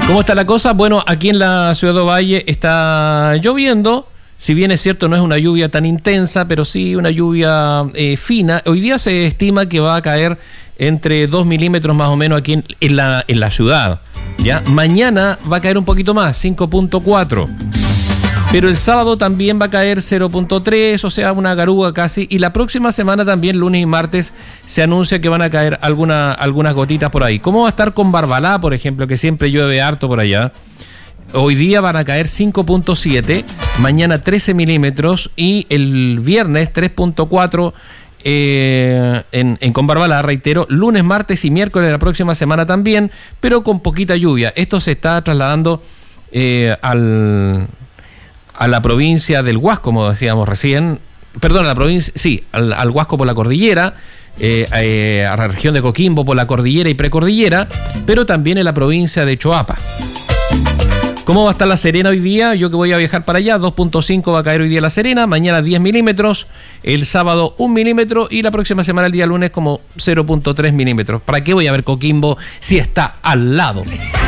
¿Cómo está la cosa? Bueno, aquí en la ciudad de Ovalle está lloviendo. Si bien es cierto, no es una lluvia tan intensa, pero sí una lluvia fina. Hoy día se estima que va a caer entre 2 milímetros más o menos aquí en la ciudad. ¿Ya? Mañana va a caer un poquito más, 5.4. Pero el sábado también va a caer 0.3, o sea, una garuga casi. Y la próxima semana también, lunes y martes, se anuncia que van a caer algunas gotitas por ahí. ¿Cómo va a estar con Barbalá, por ejemplo, que siempre llueve harto por allá? Hoy día van a caer 5.7, mañana 13 milímetros y el viernes 3.4 en Combarbalá, reitero, lunes, martes y miércoles de la próxima semana también, pero con poquita lluvia. Esto se está trasladando a la provincia del Huasco, como decíamos recién, perdón, a la provincia, sí, al Huasco por la cordillera, a la región de Coquimbo por la cordillera y precordillera, pero también en la provincia de Choapa. ¿Cómo va a estar La Serena hoy día? Yo que voy a viajar para allá, 2.5 va a caer hoy día La Serena, mañana 10 milímetros, el sábado 1 milímetro y la próxima semana, el día lunes, como 0.3 milímetros. ¿Para qué voy a ver Coquimbo si está al lado?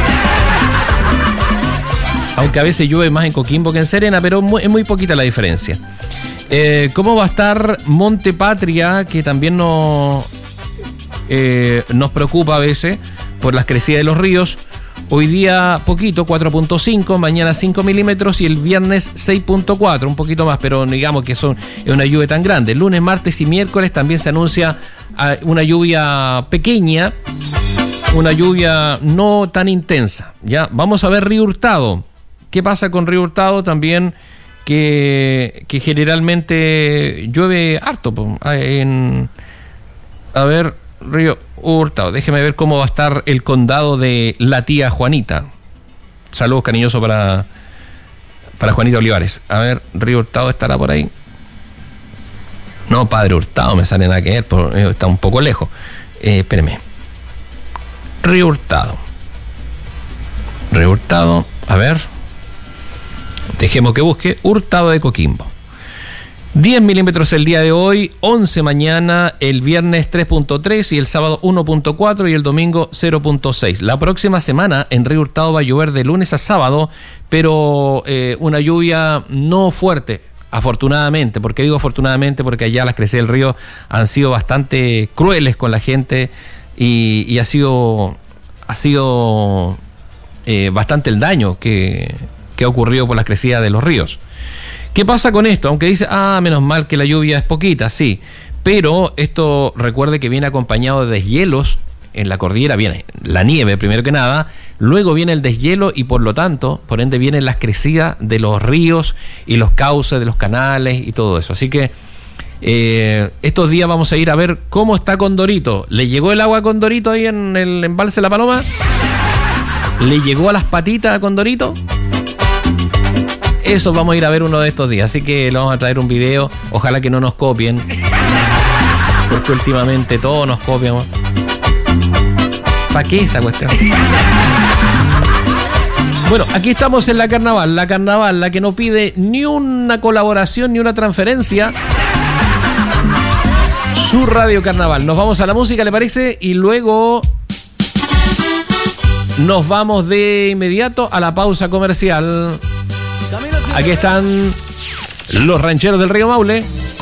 Aunque a veces llueve más en Coquimbo que en Serena, pero es muy poquita la diferencia. ¿Cómo va a estar Monte Patria? Que también nos preocupa a veces por las crecidas de los ríos. Hoy día poquito, 4.5, mañana 5 milímetros y el viernes 6.4, un poquito más, pero digamos que es una lluvia tan grande. Lunes, martes y miércoles también se anuncia una lluvia pequeña, una lluvia no tan intensa. ¿Ya? Vamos a ver Río Hurtado. ¿Qué pasa con Río Hurtado? También que generalmente llueve harto. A ver, Río Hurtado. Déjeme ver cómo va a estar el condado de la tía Juanita. Saludos cariñosos para Juanita Olivares. A ver, Río Hurtado estará por ahí. No, Padre Hurtado me sale nada que ver, está un poco lejos. Espéreme. Río Hurtado. Río Hurtado, a ver. Dejemos que busque Hurtado de Coquimbo. 10 milímetros el día de hoy, 11 mañana, el viernes 3.3 y el sábado 1.4 y el domingo 0.6. La próxima semana en Río Hurtado va a llover de lunes a sábado, pero una lluvia no fuerte, afortunadamente. ¿Por qué digo afortunadamente? Porque allá las crecidas del río han sido bastante crueles con la gente y ha sido bastante el daño que ha ocurrido por las crecidas de los ríos. ¿Qué pasa con esto? Aunque dice, menos mal que la lluvia es poquita, sí, pero esto recuerde que viene acompañado de deshielos en la cordillera, viene la nieve primero que nada, luego viene el deshielo y por lo tanto, por ende vienen las crecidas de los ríos y los cauces de los canales y todo eso. Así que estos días vamos a ir a ver cómo está Condorito. ¿Le llegó el agua a Condorito ahí en el embalse La Paloma? ¿Le llegó a las patitas a Condorito? Eso vamos a ir a ver uno de estos días, así que le vamos a traer un video, ojalá que no nos copien, porque últimamente todos nos copian. ¿Para qué esa cuestión? Bueno, aquí estamos en la Carnaval, la que no pide ni una colaboración ni una transferencia. Su Radio Carnaval. Nos vamos a la música, ¿le parece? Y luego nos vamos de inmediato a la pausa comercial. Aquí están los rancheros del Río Maule.